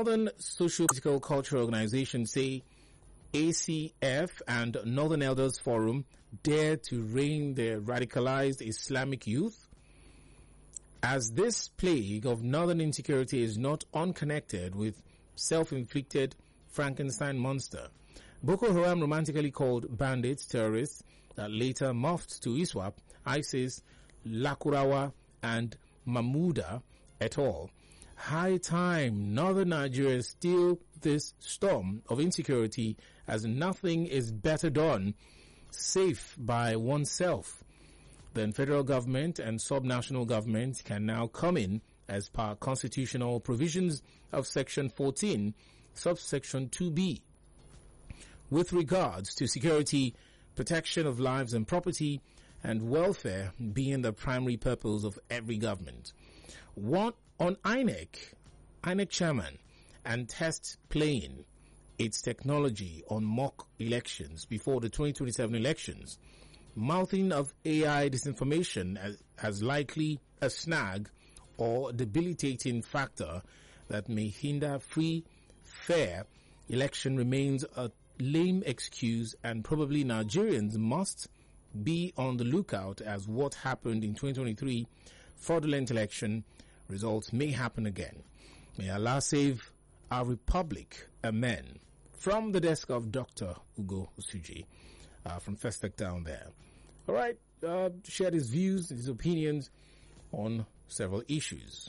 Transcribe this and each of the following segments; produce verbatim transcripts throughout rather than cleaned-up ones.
Northern Socio-Political Cultural Organization say A C F and Northern Elders Forum dare to rein their radicalized Islamic youth. As this plague of northern insecurity is not unconnected with self-inflicted Frankenstein monster, Boko Haram, romantically called bandits, terrorists, that later morphed to ISWAP, ISIS, Lakurawa, and Mahmuda et al. High time northern Nigeria steal this storm of insecurity, as nothing is better done safe by oneself. Then federal government and subnational government can now come in as per constitutional provisions of Section fourteen, subsection two B. With regards to security, protection of lives and property, and welfare being the primary purpose of every government. What on I N E C, I N E C chairman, and test playing its technology on mock elections before the twenty twenty-seven elections, mouthing of A I disinformation as, as likely a snag or debilitating factor that may hinder free, fair election remains a lame excuse, and probably Nigerians must be on the lookout as what happened in twenty twenty-three fraudulent election results may happen again. May Allah save our republic. Amen. From the desk of Doctor Ugo Usuji, uh, from Festec down there. All right, uh, shared his views and his opinions on several issues.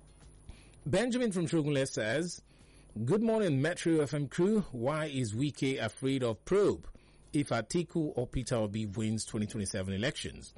Benjamin from Shogunle says, good morning, Metro F M crew. Why is Wike afraid of probe if Atiku or Peter Obi wins twenty twenty-seven elections?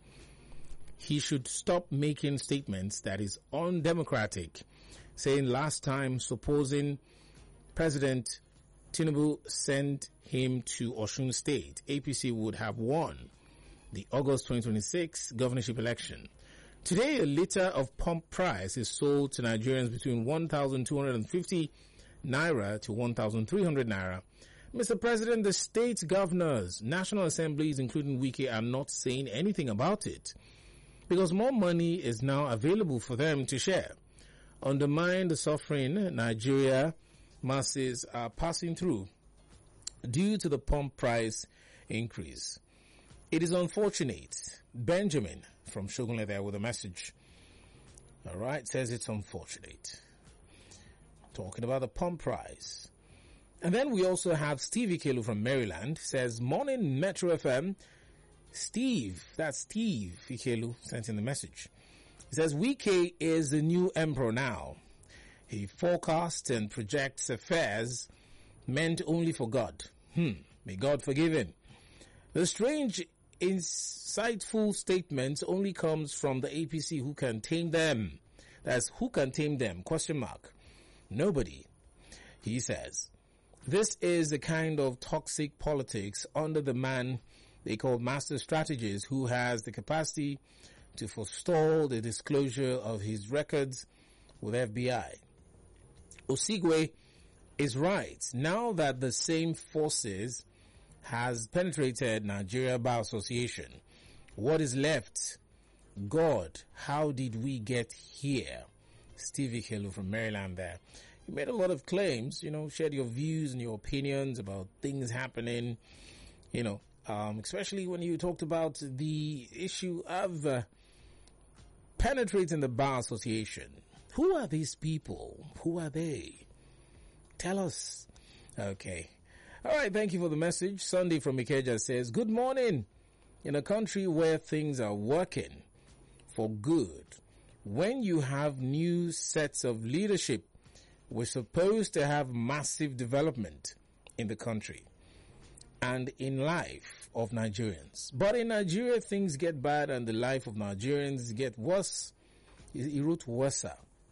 He should stop making statements that is undemocratic, saying last time supposing President Tinubu sent him to Osun State, A P C would have won the August twenty twenty-six governorship election. Today, a liter of pump price is sold to Nigerians between one thousand two hundred fifty naira to one thousand three hundred naira. Mister President, the state governors, national assemblies, including Wike, are not saying anything about it because more money is now available for them to share. Undermine the suffering Nigeria masses are passing through due to the pump price increase. It is unfortunate. Benjamin from Shogunle there with a message. All right, says it's unfortunate. Talking about the pump price. And then we also have Steve Ikelu from Maryland, says, morning Metro F M. Steve, that's Steve Ikelu sent in the message. He says, Wike is the new emperor now. He forecasts and projects affairs meant only for God. Hmm, may God forgive him. The strange, insightful statement only comes from the A P C. Who can tame them? That's who can tame them? Question mark. Nobody, he says. This is the kind of toxic politics under the man they call master strategist, who has the capacity to forestall the disclosure of his records with F B I. Osigwe is right. Now that the same forces has penetrated Nigeria Bar Association, what is left? God, how did we get here? Stevie Ikelu from Maryland there. You made a lot of claims, you know, shared your views and your opinions about things happening, you know, um, especially when you talked about the issue of uh, penetrating the Bar Association. Who are these people? Who are they? Tell us. Okay. All right. Thank you for the message. Sunday from Ikeja says, good morning. In a country where things are working for good, when you have new sets of leadership, we're supposed to have massive development in the country and in life of Nigerians. But in Nigeria, things get bad and the life of Nigerians get worse. It wrote worse.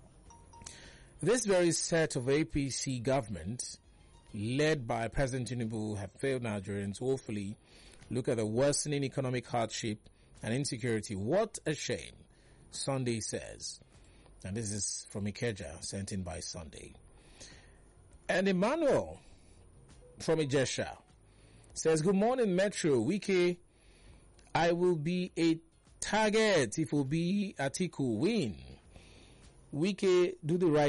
This very set of A P C government, led by President Tinubu, have failed Nigerians woefully. Look at the worsening economic hardship and insecurity. What a shame, Sunday says. And this is from Ikeja, sent in by Sunday. And Emmanuel from Ijesha says, good morning, Metro. Wike, I will be a target if Obi Atiku win. Wike, do the right